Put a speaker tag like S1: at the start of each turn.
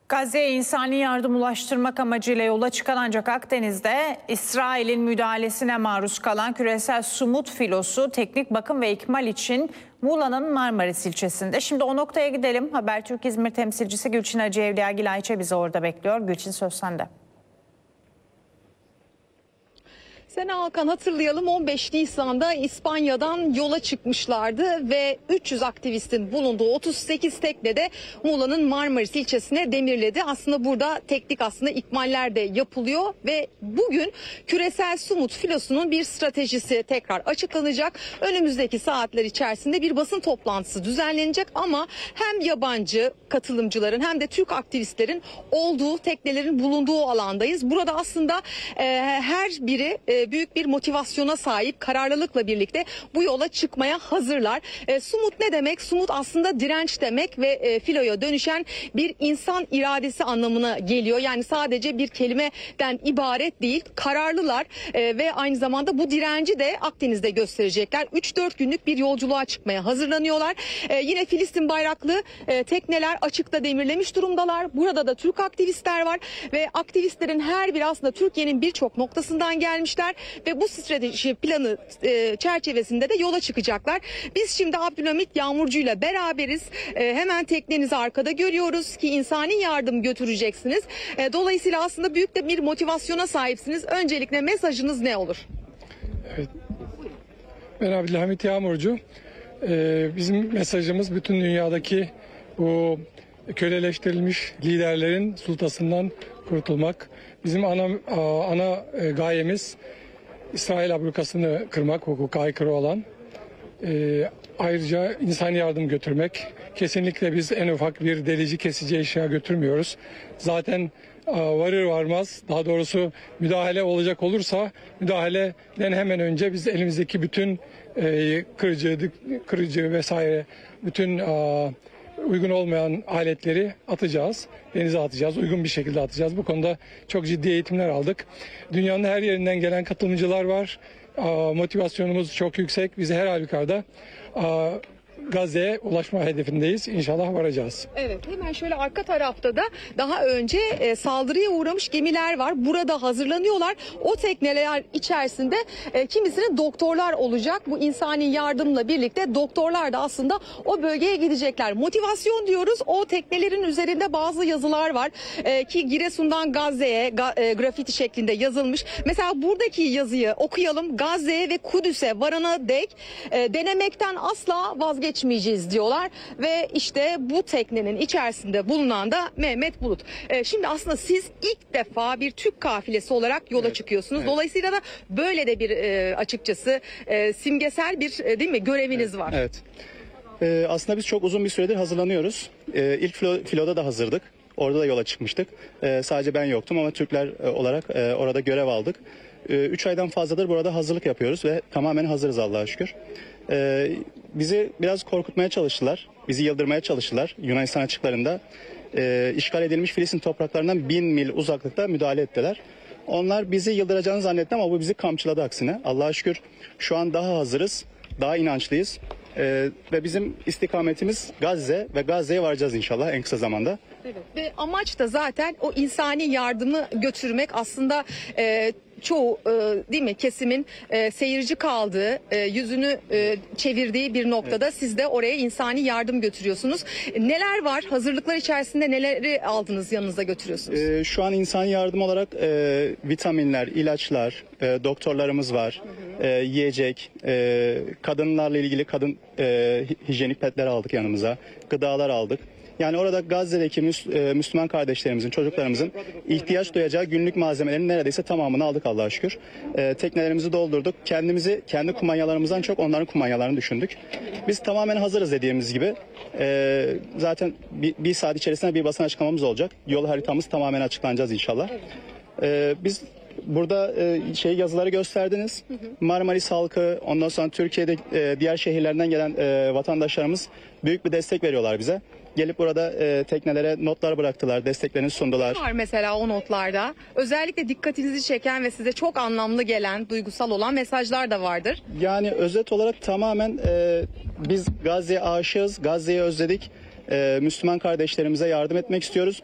S1: Gazze'ye insani yardım ulaştırmak amacıyla yola çıkan ancak Akdeniz'de İsrail'in müdahalesine maruz kalan küresel sumut filosu teknik bakım ve ikmal için Muğla'nın Marmaris ilçesinde. Şimdi o noktaya gidelim. Habertürk İzmir temsilcisi Gülçin Hacı Evliyagil Ayça bizi orada bekliyor. Gülçin, söz sende.
S2: Sena Hakan, hatırlayalım, 15 Nisan'da İspanya'dan yola çıkmışlardı ve 300 aktivistin bulunduğu 38 tekne de Muğla'nın Marmaris ilçesine demirledi. Aslında burada teknik ikmaller de yapılıyor ve bugün küresel sumut filosunun bir stratejisi tekrar açıklanacak. Önümüzdeki saatler içerisinde bir basın toplantısı düzenlenecek ama hem yabancı katılımcıların hem de Türk aktivistlerin olduğu teknelerin bulunduğu alandayız. Burada aslında her biri büyük bir motivasyona sahip, kararlılıkla birlikte bu yola çıkmaya hazırlar. Sumut ne demek? Sumut aslında direnç demek ve filoya dönüşen bir insan iradesi anlamına geliyor. Yani sadece bir kelimeden ibaret değil, kararlılar ve aynı zamanda bu direnci de Akdeniz'de gösterecekler. 3-4 günlük bir yolculuğa çıkmaya hazırlanıyorlar. Yine Filistin bayraklı tekneler açıkta demirlemiş durumdalar. Burada da Türk aktivistler var ve aktivistlerin her biri aslında Türkiye'nin birçok noktasından gelmişler ve bu strateji planı çerçevesinde de yola çıkacaklar. Biz şimdi Abdülhamit Yağmurcu ile beraberiz. Hemen teknenizi arkada görüyoruz ki insani yardım götüreceksiniz. Dolayısıyla aslında büyük de bir motivasyona sahipsiniz. Öncelikle mesajınız ne olur?
S3: Evet. Ben Abdülhamit Yağmurcu. Bizim mesajımız bütün dünyadaki bu köleleştirilmiş liderlerin sultasından kurtulmak. Bizim ana gayemiz İsrail ablukasını kırmak, hukuka aykırı olan. Ayrıca insani yardım götürmek. Kesinlikle biz en ufak bir delici, kesici eşya götürmüyoruz. Zaten varır varmaz, daha doğrusu müdahale olacak olursa müdahaleden hemen önce biz elimizdeki bütün kırıcı vesaire bütün uygun olmayan aletleri atacağız. Denize atacağız. Uygun bir şekilde atacağız. Bu konuda çok ciddi eğitimler aldık. Dünyanın her yerinden gelen katılımcılar var. Motivasyonumuz çok yüksek. Biz her halükarda Gazze'ye ulaşma hedefindeyiz. İnşallah varacağız.
S2: Evet, hemen şöyle arka tarafta da daha önce saldırıya uğramış gemiler var. Burada hazırlanıyorlar. O tekneler içerisinde kimisinin doktorlar olacak. Bu insani yardımla birlikte doktorlar da aslında o bölgeye gidecekler. Motivasyon diyoruz. O teknelerin üzerinde bazı yazılar var ki Giresun'dan Gazze'ye grafiti şeklinde yazılmış. Mesela buradaki yazıyı okuyalım. Gazze'ye ve Kudüs'e varana dek denemekten asla vazgeçmeyeceğiz diyorlar ve işte bu teknenin içerisinde bulunan da Mehmet Bulut. Şimdi aslında siz ilk defa bir Türk kafilesi olarak yola çıkıyorsunuz.
S4: Evet.
S2: Dolayısıyla da böyle de bir açıkçası simgesel bir değil mi göreviniz var.
S4: Evet. Aslında biz çok uzun bir süredir hazırlanıyoruz. İlk filoda da hazırdık. Orada da yola çıkmıştık. Sadece ben yoktum ama Türkler olarak orada görev aldık. 3 aydan fazladır burada hazırlık yapıyoruz ve tamamen hazırız Allah'a şükür. Bizi biraz korkutmaya çalıştılar. Bizi yıldırmaya çalıştılar Yunanistan açıklarında. İşgal edilmiş Filistin topraklarından 1000 mil uzaklıkta müdahale ettiler. Onlar bizi yıldıracağını zannetti ama bu bizi kamçıladı aksine. Allah'a şükür şu an daha hazırız, daha inançlıyız. Ve bizim istikametimiz Gazze ve Gazze'ye varacağız inşallah en kısa zamanda.
S2: Evet. Ve amaç da zaten o insani yardımı götürmek. Aslında çoğu değil mi kesimin seyirci kaldığı, yüzünü çevirdiği bir noktada siz de oraya insani yardım götürüyorsunuz. Neler var? Hazırlıklar içerisinde neleri aldınız yanınıza götürüyorsunuz?
S4: Şu an insani yardım olarak vitaminler, ilaçlar, doktorlarımız var. Yiyecek, kadınlarla ilgili kadın hijyenik petler aldık yanımıza. Gıdalar aldık. Yani orada Gazze'deki Müslüman kardeşlerimizin, çocuklarımızın ihtiyaç duyacağı günlük malzemelerin neredeyse tamamını aldık Allah'a şükür. Teknelerimizi doldurduk. Kendimizi kendi kumanyalarımızdan çok onların kumanyalarını düşündük. Biz tamamen hazırız dediğimiz gibi. Zaten bir saat içerisinde bir basın açıklamamız olacak. Yol haritamız tamamen açıklanacağız inşallah. Biz burada yazıları gösterdiniz. Marmaris halkı, ondan sonra Türkiye'de diğer şehirlerden gelen vatandaşlarımız büyük bir destek veriyorlar bize. Gelip burada teknelere notlar bıraktılar, desteklerini sundular.
S2: Ne var mesela o notlarda? Özellikle dikkatinizi çeken ve size çok anlamlı gelen, duygusal olan mesajlar da vardır.
S4: Yani özet olarak tamamen biz Gazze'ye aşığız, Gazze'yi özledik. Müslüman kardeşlerimize yardım etmek istiyoruz.